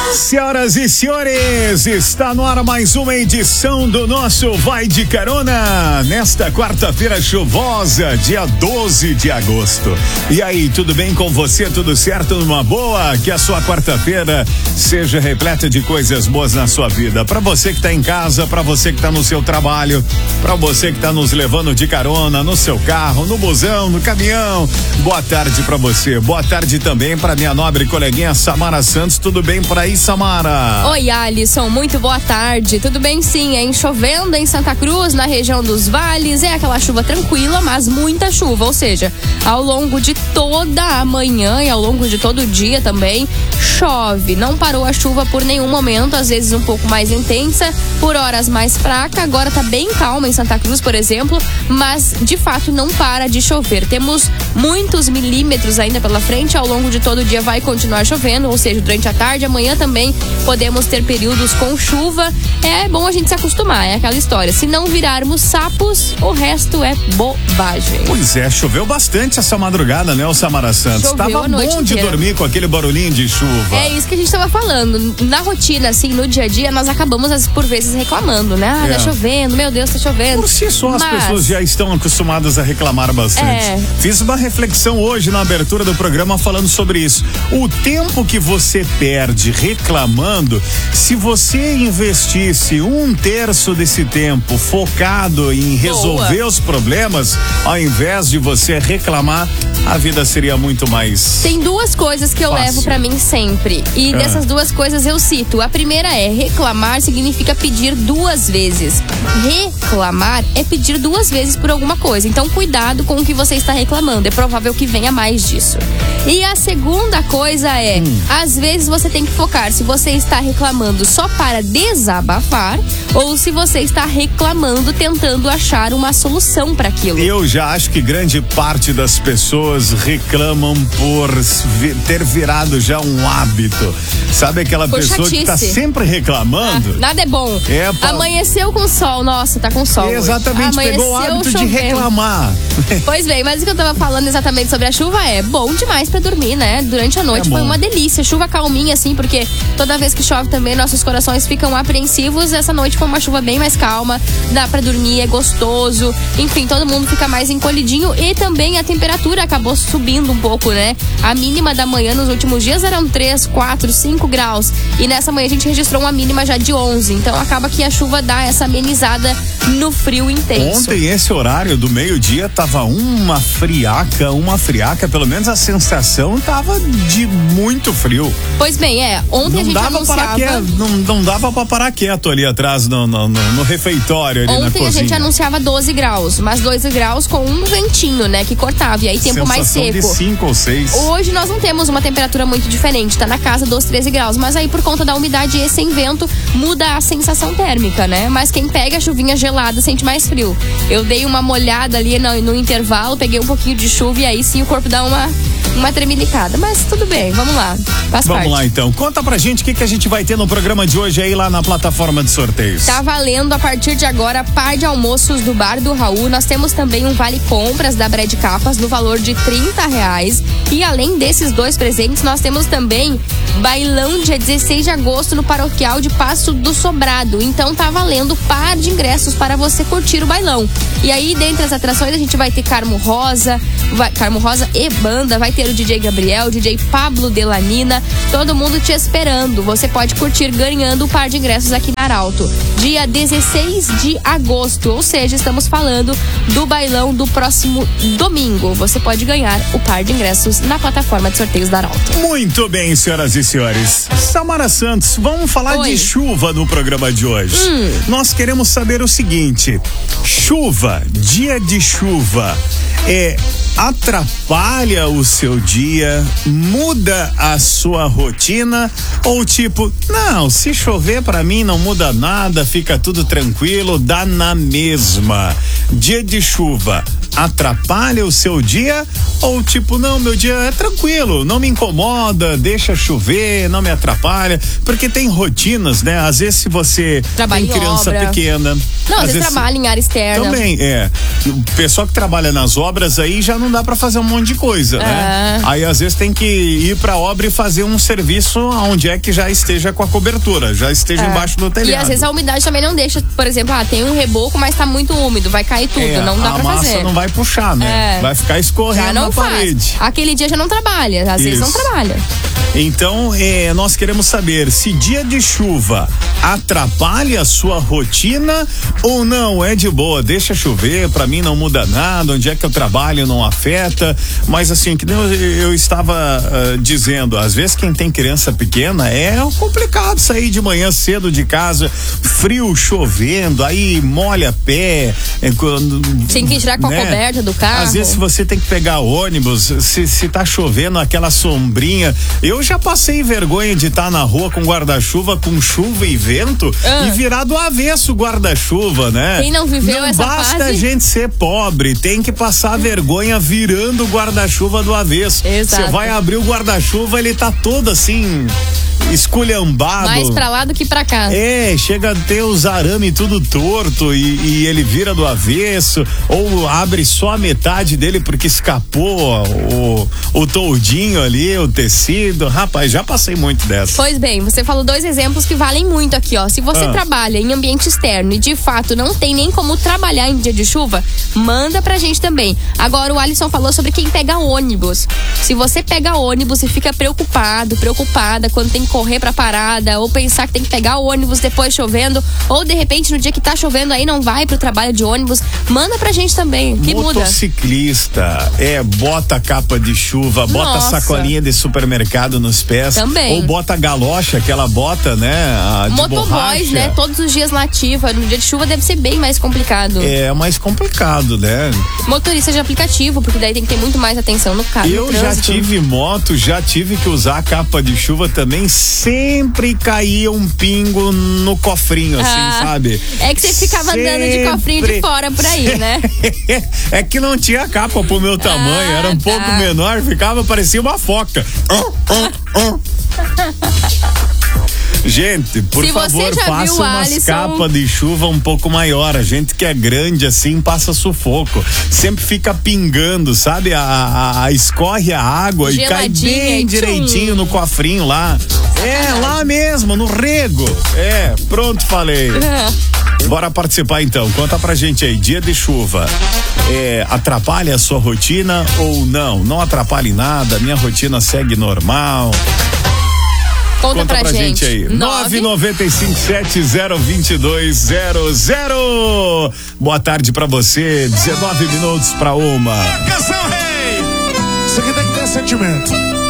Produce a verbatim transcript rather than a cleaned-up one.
Senhoras e senhores, está no ar mais uma edição do nosso Vai de Carona, nesta quarta-feira chuvosa, dia doze de agosto. E aí, tudo bem com você? Tudo certo? Numa boa? Que a sua quarta-feira seja repleta de coisas boas na sua vida. Para você que está em casa, para você que está no seu trabalho, para você que está nos levando de carona no seu carro, no busão, no caminhão. Boa tarde para você. Boa tarde também para minha nobre coleguinha Samara Santos. Tudo bem por aí, Samara? Oi, Alisson, muito boa tarde. Tudo bem sim, hein? Chovendo em Santa Cruz, na região dos vales. É aquela chuva tranquila, mas muita chuva. Ou seja, ao longo de toda a manhã e ao longo de todo o dia também chove. Não parou a chuva por nenhum momento, às vezes um pouco mais intensa, por horas mais fraca. Agora tá bem calma em Santa Cruz, por exemplo, mas de fato não para de chover. Temos muitos milímetros ainda pela frente. Ao longo de todo o dia vai continuar chovendo, ou seja, durante a tarde, amanhã também podemos ter períodos com chuva. É bom a gente se acostumar, é aquela história. Se não virarmos sapos, o resto é bobagem. Pois é, choveu bastante essa madrugada, né, o Samara Santos? Choveu Tava a noite bom de inteira. dormir com aquele barulhinho de chuva. É isso que a gente tava falando. Na rotina, assim, no dia a dia, nós acabamos por vezes reclamando, né? Ah, É. tá chovendo, meu Deus, tá chovendo. Por si só, as Mas pessoas já estão acostumadas a reclamar bastante. É. Fiz uma reflexão hoje na abertura do programa falando sobre isso. O tempo que você perde reclamando, se você investisse um terço desse tempo focado em resolver Boa. os problemas, ao invés de você reclamar, a vida seria muito mais... tem duas coisas que eu Fácil. levo pra mim sempre. E Ah. dessas duas coisas eu cito. A primeira é: reclamar significa pedir duas vezes. Reclamar é pedir duas vezes por alguma coisa. Então, cuidado com o que você está reclamando. É provável que venha mais disso. E a segunda coisa é: Hum. às vezes você tem que focar se você está reclamando só para desabafar ou se você está reclamando tentando achar uma solução para aquilo. Eu já acho que grande parte das pessoas reclamam por vi- ter virado já um hábito. Sabe aquela Por pessoa que tá chatice. sempre reclamando? Ah, nada é bom. É, pa- Amanheceu com sol. Nossa, tá com sol hoje. Exatamente, pegou o Amanheceu hábito de chovendo. reclamar. Pois bem, mas o que eu tava falando exatamente sobre a chuva é bom demais pra dormir, né? Durante a noite É foi bom. uma delícia. Chuva calminha, assim, porque toda vez que chove também nossos corações ficam apreensivos. Essa noite foi uma chuva bem mais calma, dá pra dormir, é gostoso. Enfim, todo mundo fica mais encolhidinho e também a temperatura acabou subindo um pouco, né? A mínima da manhã nos últimos dias eram três, quatro, cinco graus. E nessa manhã a gente registrou uma mínima já de onze. Então acaba que a chuva dá essa amenizada no frio intenso. Ontem, esse horário do meio-dia, tava uma friaca, uma friaca, pelo menos a sensação tava de muito frio. Pois bem, é. Ontem Não a gente dava, parar anunciava. quieto, não, não dava pra parar quieto ali atrás no, no, no, no refeitório, ali na Ontem a cozinha. gente anunciava doze graus, mas doze graus com um ventinho, né, que cortava, e aí tempo mais Sensação seco. de cinco ou seis. Hoje nós não temos uma temperatura muito diferente, tá na casa dos treze graus, mas aí por conta da umidade e sem vento muda a sensação térmica, né? Mas quem pega a chuvinha gelada sente mais frio. Eu dei uma molhada ali no, no intervalo, peguei um pouquinho de chuva e aí sim o corpo dá uma, uma tremelicada, mas tudo bem, vamos lá, faz Vamos parte. lá então, conta pra gente o que, que a gente vai ter no programa de hoje aí lá na plataforma de sorteios. Tá valendo a partir de agora par de almoços do Bar do Raul. Nós temos também um vale compras da Brad Capas no valor de trinta reais. E além desses dois presentes, nós temos também bailão dia dezesseis de agosto no Paroquial de Passo do Sobrado. Então tá valendo par de ingressos para você curtir o bailão. E aí, dentre as atrações, a gente vai ter Carmo Rosa, vai, Carmo Rosa e banda, vai ter o D J Gabriel, o D J Pablo Delanina, todo mundo te esperando. Você pode curtir ganhando o par de ingressos aqui na Arauto. Dia dezesseis de agosto, ou seja, estamos falando do bailão do próximo domingo. Você pode ganhar o par de ingressos na plataforma de sorteios da Arauto. Muito bem, senhoras e senhores. Samara Santos, vamos falar Oi. de chuva no programa de hoje. Hum. Nós queremos saber o seguinte: chuva, dia de chuva, é atrapalha o seu dia, muda a sua rotina, ou tipo, não, se chover pra mim não muda nada, fica tudo tranquilo, dá na mesma. Dia de chuva atrapalha o seu dia? Ou tipo, não, meu dia é tranquilo, não me incomoda, deixa chover, não me atrapalha, porque tem rotinas, né? Às vezes se você trabalha tem criança obra. pequena. Não, às, às vezes trabalha em área externa. Também, é. O pessoal que trabalha nas obras aí já não dá pra fazer um monte de coisa, é. né? Aí às vezes tem que ir pra obra e fazer um serviço onde é que já esteja com a cobertura, já esteja é. embaixo do telhado. E às vezes a umidade também não deixa, por exemplo, ah, tem um reboco, mas tá muito úmido, vai cair tudo, é, não dá pra fazer. A massa não vai puxar, né? É. Vai ficar escorrendo na faz. parede. Aquele dia já não trabalha, às Isso. vezes não trabalha. Então, é, nós queremos saber se dia de chuva atrapalha a sua rotina ou não, é de boa, deixa chover, pra mim não muda nada, onde é que eu trabalho não afeta, mas assim, que eu, eu estava uh, dizendo, às vezes quem tem criança pequena é complicado sair de manhã cedo de casa, frio, chovendo, aí molha pé. É, quando, tem que tirar com né? a coberta do carro. Às vezes você tem que pegar ônibus, se, se tá chovendo, aquela sombrinha. Eu já passei vergonha de estar tá na rua com guarda-chuva, com chuva e vento ah. e virar do avesso o guarda-chuva, né? Quem não viveu não essa basta fase? a gente ser pobre, tem que passar vergonha virando o guarda-chuva do avesso. Você vai abrir o guarda-chuva, ele tá todo assim esculhambado. Mais pra lá do que pra cá. É, chega a ter os arame tudo torto e, e ele vira do avesso, ou abre só a metade dele porque escapou o, o toldinho ali, o tecido. Rapaz, já passei muito dessa. Pois bem, você falou dois exemplos que valem muito aqui, ó. Se você ah. trabalha em ambiente externo e de fato não tem nem como trabalhar em dia de chuva, manda pra gente também. Agora o Alisson falou sobre quem pega ônibus. Se você pega ônibus e fica preocupado, preocupada quando tem que correr pra parada, ou pensar que tem que pegar o ônibus depois chovendo, ou de repente no dia que tá chovendo aí não vai pro trabalho de ônibus, manda pra gente também, que muda. Motociclista, é, bota capa de chuva, bota Nossa. sacolinha de supermercado nos pés. Também. Ou bota galocha, aquela bota, né? A de motoboys, né? Todos os dias na ativa, no dia de chuva deve ser bem mais complicado. É, mais complicado, né? Motorista de aplicativo, porque daí tem que ter muito mais atenção no carro. Eu já tive moto, já tive que usar a capa de chuva também, sempre caía um pingo no cofrinho, assim, ah, sabe? É que você ficava sempre andando de cofrinho de fora por aí, né? É que não tinha capa pro meu tamanho, ah, era um tá. pouco menor, ficava, parecia uma foca. Oh, oh, oh. Gente, por Se favor, faça umas Alisson... capas de chuva um pouco maior. A gente que é grande assim passa sufoco. Sempre fica pingando, sabe? A, a, a escorre a água Geladinha, e cai bem direitinho no cofrinho lá. É, lá mesmo, no rego. É, pronto, falei. Bora participar então. Conta pra gente aí, dia de chuva. É, atrapalha a sua rotina ou não? Não atrapalha em nada, minha rotina segue normal. Conta, Conta pra, pra gente. gente aí. nove nove cinco sete zero dois dois zero zero. Boa tarde pra você. dezenove minutos pra uma. Canção Rei! Isso aqui tem que ter sentimento.